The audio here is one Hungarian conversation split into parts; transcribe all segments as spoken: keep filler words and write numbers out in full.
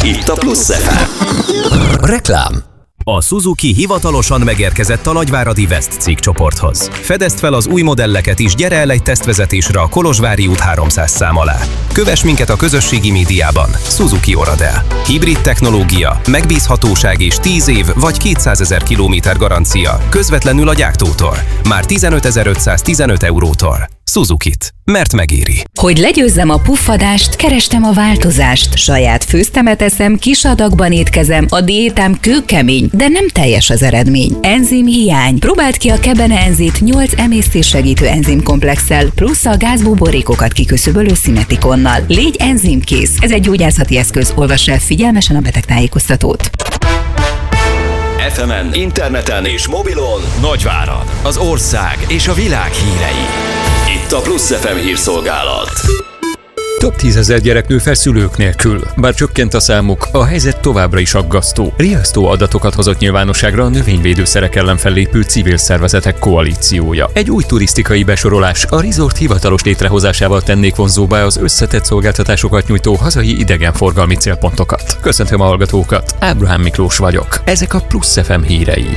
Itt a Plusz ef em. Reklám. A Suzuki hivatalosan megérkezett a nagyváradi West cégcsoporthoz. Fedezd fel az új modelleket is, gyere el egy tesztvezetésre a Kolozsvári út háromszáz szám alá. Kövess minket a közösségi médiában. Suzuki Oradel. Hibrid technológia, megbízhatóság és tíz év vagy kétszázezer kilométer garancia közvetlenül a gyártótól. Már tizenötezer-ötszáztizenöt eurótól. Suzukit. Mert megéri. Hogy legyőzzem a puffadást, kerestem a változást. Saját főztemet eszem, kis adagban étkezem, a diétám kőkemény, de nem teljes az eredmény. Enzim hiány. Próbáld ki a Kebene Enzit nyolc emésztéssegítő enzimkomplexsel, plusz a gázbuborékokat kiküszöbölő Szimetikonnal. Légy enzimkész. Ez egy gyógyászati eszköz. Olvass el figyelmesen a betegtájékoztatót. ef emen, interneten és mobilon Nagyvárad, az ország és a világ hírei. Itt a Plusz ef em hírszolgálat. Több tízezer gyerek nő fel szülők nélkül. Bár csökkent a számuk, a helyzet továbbra is aggasztó. Riasztó adatokat hozott nyilvánosságra a növényvédőszerek ellen fellépő civil szervezetek koalíciója. Egy új turisztikai besorolás a resort hivatalos létrehozásával tennék vonzóbbá az összetett szolgáltatásokat nyújtó hazai idegenforgalmi célpontokat. Köszöntöm a hallgatókat, Ábrahám Miklós vagyok. Ezek a Plusz ef em hírei.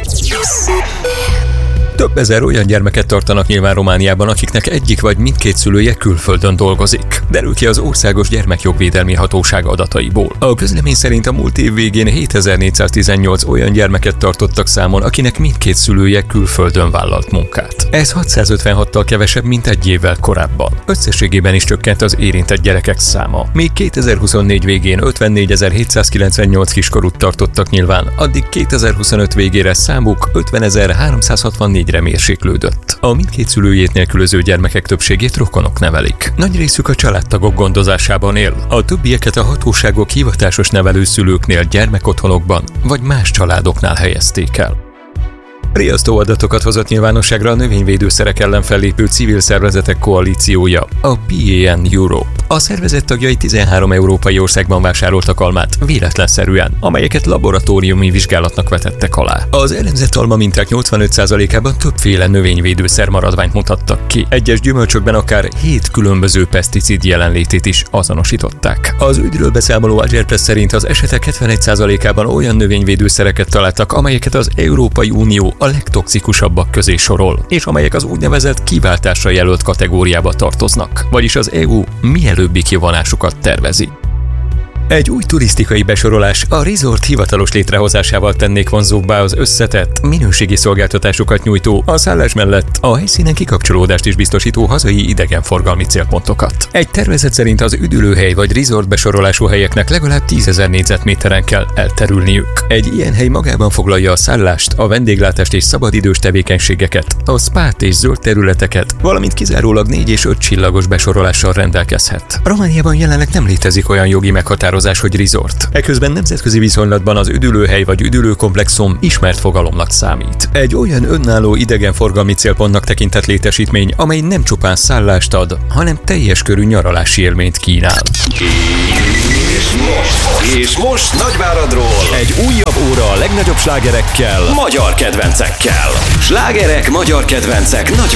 Több ezer olyan gyermeket tartanak nyilván Romániában, akiknek egyik vagy mindkét szülője külföldön dolgozik. Derül ki az Országos Gyermekjogvédelmi Hatóság adataiból. A közlemény szerint a múlt év végén hétezer-négyszáztizennyolc olyan gyermeket tartottak számon, akinek mindkét szülője külföldön vállalt munkát. Ez hatszázötvenhattal kevesebb, mint egy évvel korábban. Összességében is csökkent az érintett gyerekek száma. Míg kétezer-huszonnégy végén ötvennégyezer-hétszázkilencvennyolc kiskorút tartottak nyilván, addig kétezer-huszonöt végére számuk ötvenezer-háromszázhatvannégyre mérséklődött. A mindkét szülőjét nélkülöző gyermekek többségét rokonok nevelik. Nagy részük a családtagok gondozásában él. A többieket a hatóságok hivatásos nevelőszülőknél, gyermekotthonokban vagy más családoknál helyezték el. Riasztó adatokat hozott nyilvánosságra a növényvédőszerek ellen fellépő civil szervezetek koalíciója, a pé á en Europe. A szervezet tagjai tizenhárom európai országban vásároltak almát véletlenszerűen, amelyeket laboratóriumi vizsgálatnak vetettek alá. Az elemzett alma minták nyolcvanöt százalékában többféle növényvédőszer maradványt mutattak ki. Egyes gyümölcsökben akár hét különböző peszticid jelenlétét is azonosították. Az ügyről beszámoló Agerpress szerint az esetek hetvenegy százalékában olyan növényvédőszereket találtak, amelyeket az Európai Unió a legtoxikusabbak közé sorol, és amelyek az úgynevezett kiváltásra jelölt kategóriába tartoznak, vagyis az é u mielőbbi kivonásukat tervezi. Egy új turisztikai besorolás a resort hivatalos létrehozásával tennék vonzóbbá az összetett, minőségi szolgáltatásokat nyújtó, a szállás mellett a helyszínen kikapcsolódást is biztosító hazai idegenforgalmi célpontokat. Egy tervezet szerint az üdülőhely vagy resort besorolású helyeknek legalább tízezer négyzetméteren kell elterülniük. Egy ilyen hely magában foglalja a szállást, a vendéglátást és szabadidős tevékenységeket, a spát és zöld területeket, valamint kizárólag négy és öt csillagos besorolással rendelkezhet. Romániában jelenleg nem létezik olyan jogi meghatározás, hogy resort. Eközben nemzetközi viszonylatban az üdülőhely vagy üdülőkomplexum ismert fogalomnak számít. Egy olyan önálló idegenforgalmi célpontnak tekintett létesítmény, amely nem csupán szállást ad, hanem teljes körű nyaralási élményt kínál. És most, és most Nagyváradról egy újabb óra a legnagyobb slágerekkel, magyar kedvencekkel. Slágerek, magyar kedvencek Nagyvárad.